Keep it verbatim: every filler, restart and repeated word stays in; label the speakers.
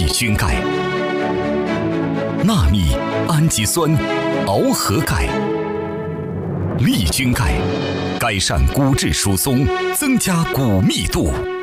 Speaker 1: 菌钙。纳米氨基酸螯合钙，利菌钙，改善骨质疏松，增加骨密度。